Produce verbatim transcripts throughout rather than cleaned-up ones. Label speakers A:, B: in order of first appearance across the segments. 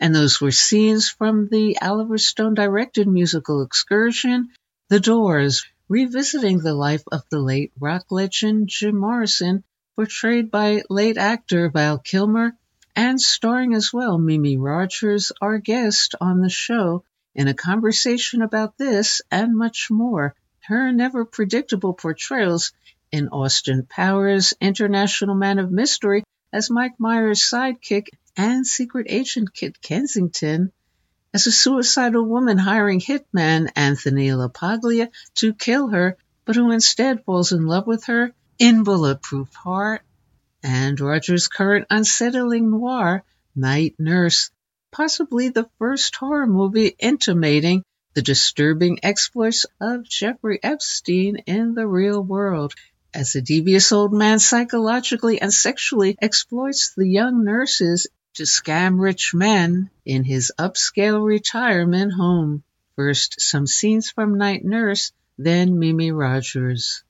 A: And those were scenes from the Oliver Stone-directed musical Excursion, The Doors, revisiting the life of the late rock legend Jim Morrison, portrayed by late actor Val Kilmer, and starring as well Mimi Rogers, our guest on the show, in a conversation about this and much more. Her never-predictable portrayals in Austin Powers, International Man of Mystery as Mike Myers' sidekick, and Secret Agent Kit Kensington as a suicidal woman hiring hitman Anthony LaPaglia to kill her, but who instead falls in love with her in Bulletproof Heart, and Rogers' current unsettling noir, Night Nurse, possibly the first horror movie intimating the disturbing exploits of Jeffrey Epstein in the real world, as a devious old man psychologically and sexually exploits the young nurses to scam rich men in his upscale retirement home. First, some scenes from Night Nurse, then Mimi Rogers.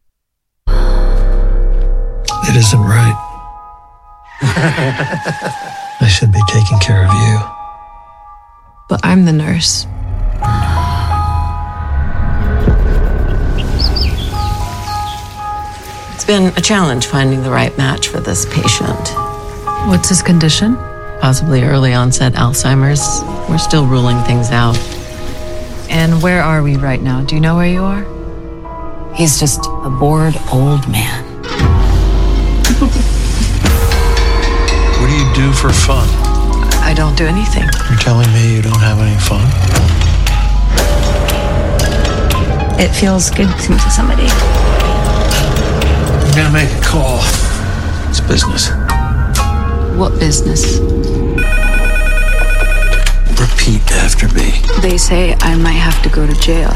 B: It isn't right. I should be taking care of you.
C: But I'm the nurse.
D: It's been a challenge finding the right match for this patient.
C: What's his condition?
D: Possibly early onset Alzheimer's. We're still ruling things out.
C: And where are we right now? Do you know where you are?
E: He's just a bored old man.
B: What do you do for fun?
C: I don't do anything.
B: You're telling me you don't have any fun?
F: It feels good to meet somebody.
B: I'm gonna make a call. It's business.
C: What business?
B: Repeat after me.
F: They say I might have to go to jail.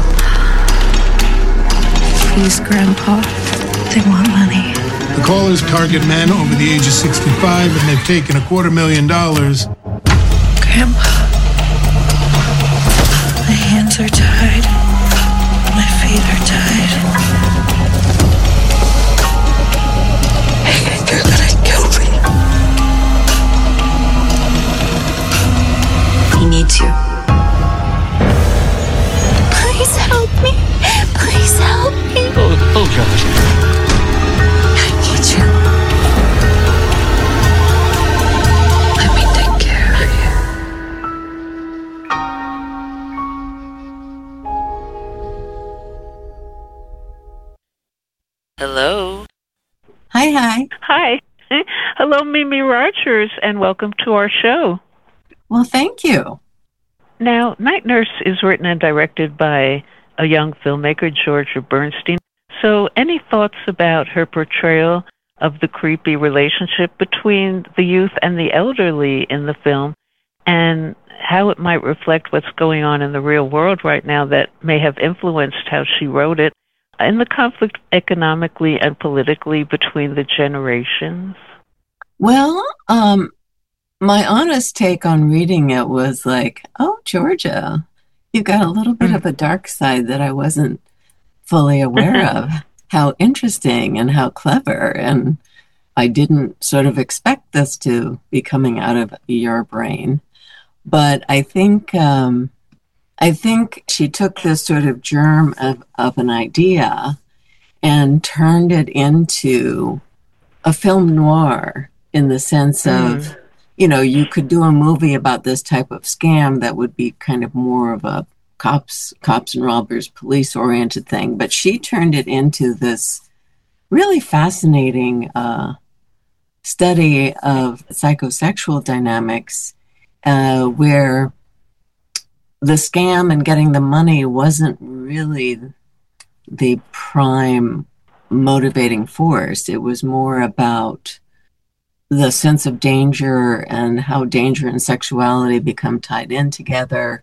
F: Please, Grandpa. They want money.
G: The callers target men over the age of sixty-five, and they've taken a quarter million dollars.
F: Grandpa. My hands are tied. My feet are tied. You're gonna kill me. He needs you. Please help me. Please help me.
B: Oh, oh gosh.
F: I need you. Let me take care of you.
D: Hello.
E: Hi, hi.
H: Hi. Hello, Mimi Rogers, and welcome to our show.
E: Well, thank you.
H: Now, Night Nurse is written and directed by a young filmmaker, Georgia Bernstein. So any thoughts about her portrayal of the creepy relationship between the youth and the elderly in the film, and how it might reflect what's going on in the real world right now that may have influenced how she wrote it, and the conflict economically and politically between the generations?
E: Well, um, my honest take on reading it was like, oh, Georgia, you got a little bit of a dark side that I wasn't fully aware of. How interesting and how clever. And I didn't sort of expect this to be coming out of your brain. But I think um, I think she took this sort of germ of, of an idea and turned it into a film noir in the sense of, mm. you know, you could do a movie about this type of scam that would be kind of more of a cops, cops and robbers, police-oriented thing. But she turned it into this really fascinating uh, study of psychosexual dynamics uh, where the scam and getting the money wasn't really the prime motivating force. It was more about the sense of danger and how danger and sexuality become tied in together,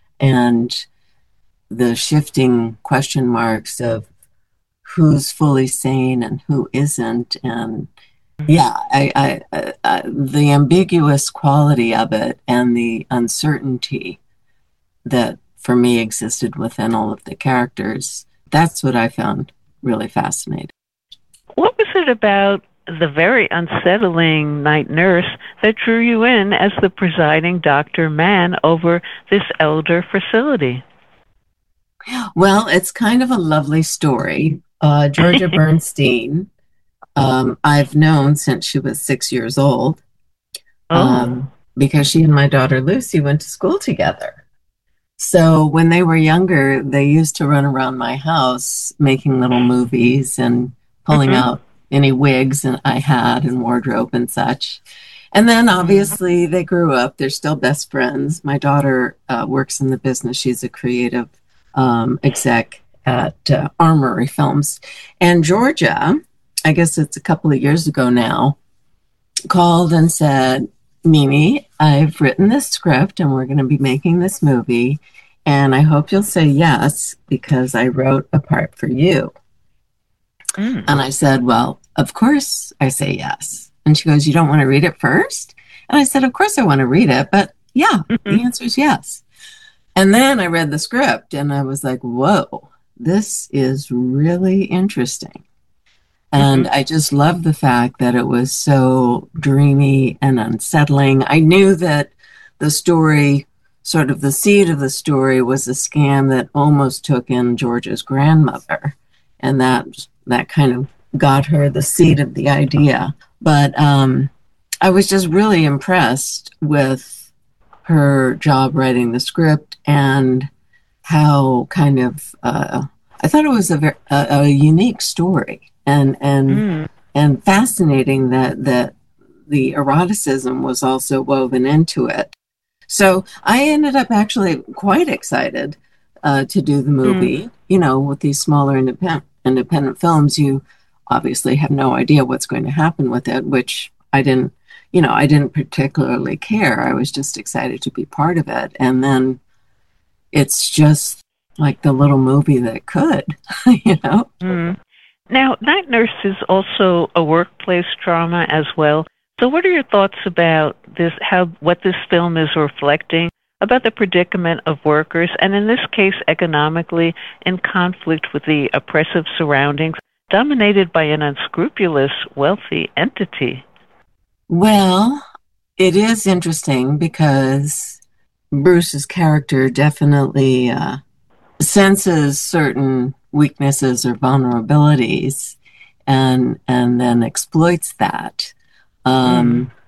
E: and the shifting question marks of who's fully sane and who isn't. And yeah, I, I, I, the ambiguous quality of it and the uncertainty that for me existed within all of the characters, that's what I found really fascinating.
H: What was it about the very unsettling night nurse that drew you in as the presiding Doctor Mann over this elder facility?
E: Well, it's kind of a lovely story. Uh, Georgia Bernstein, um, I've known since she was six years old, um, oh. because she and my daughter Lucy went to school together. So when they were younger, they used to run around my house making little movies and pulling mm-hmm. out any wigs that I had and wardrobe and such. And then obviously they grew up. They're still best friends. My daughter uh, works in the business. She's a creative um, exec at uh, Armory Films. And Georgia, I guess it's a couple of years ago now, called and said, Mimi, I've written this script and we're going to be making this movie. And I hope you'll say yes because I wrote a part for you. Mm. And I said, well, of course I say yes. And she goes, you don't want to read it first? And I said, of course I want to read it. But yeah, mm-hmm. the answer is yes. And then I read the script and I was like, whoa, this is really interesting. And mm-hmm. I just loved the fact that it was so dreamy and unsettling. I knew that the story, sort of the seed of the story, was a scam that almost took in Georgia's grandmother. And that that kind of got her the seed of the idea. But um, I was just really impressed with her job writing the script and how kind of, uh, I thought it was a, very, a, a unique story. And and mm. and fascinating that that the eroticism was also woven into it. So I ended up actually quite excited uh, to do the movie. Mm. You know, with these smaller independent independent films, you obviously have no idea what's going to happen with it, which I didn't. You know, I didn't particularly care. I was just excited to be part of it. And then it's just like the little movie that could. You know.
H: Mm. Now, Night Nurse is also a workplace drama as well. So what are your thoughts about this, how what this film is reflecting about the predicament of workers, and in this case, economically, in conflict with the oppressive surroundings dominated by an unscrupulous, wealthy entity?
E: Well, it is interesting because Bruce's character definitely uh, senses certain weaknesses or vulnerabilities and and then exploits that. Um, mm.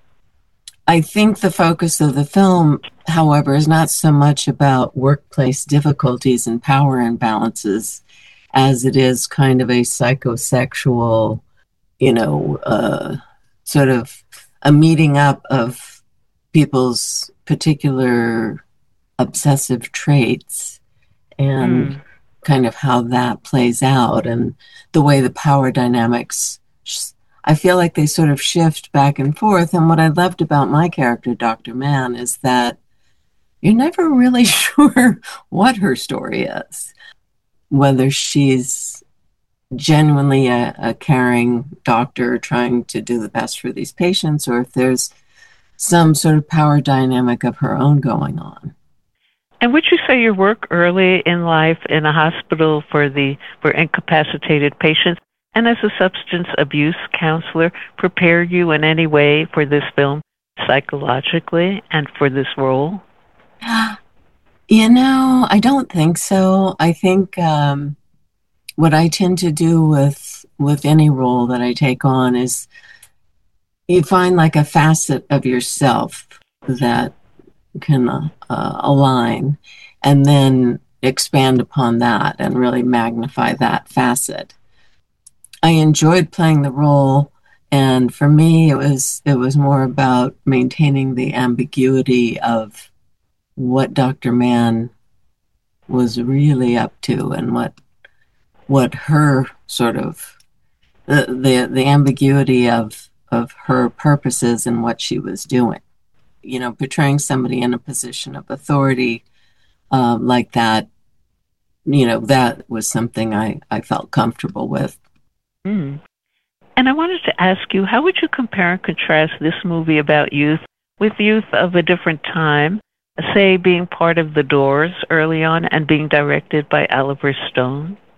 E: I think the focus of the film, however, is not so much about workplace difficulties and power imbalances as it is kind of a psychosexual, you know, uh, sort of a meeting up of people's particular obsessive traits and mm. kind of how that plays out and the way the power dynamics, I feel like they sort of shift back and forth. And what I loved about my character, Doctor Mann, is that you're never really sure what her story is, whether she's genuinely a, a caring doctor trying to do the best for these patients, or if there's some sort of power dynamic of her own going on.
H: And would you say your work early in life in a hospital for the for incapacitated patients and as a substance abuse counselor prepare you in any way for this film psychologically and for this role?
E: You know, I don't think so. I think um, what I tend to do with with any role that I take on is you find like a facet of yourself that can uh, uh, align and then expand upon that and really magnify that facet. I enjoyed playing the role, and for me it was it was more about maintaining the ambiguity of what Doctor Mann was really up to and what what her sort of the the, the ambiguity of of her purposes and what she was doing. You know, portraying somebody in a position of authority uh, like that, you know, that was something I, I felt comfortable with.
H: Mm. And I wanted to ask you, how would you compare and contrast this movie about youth with youth of a different time, say being part of The Doors early on and being directed by Oliver Stone?